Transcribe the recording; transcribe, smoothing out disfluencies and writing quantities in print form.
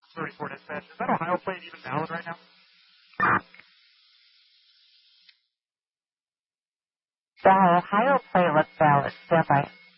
34 dispatch. Is that Ohio plate even valid right now? The Ohio plate looks valid. Stand by.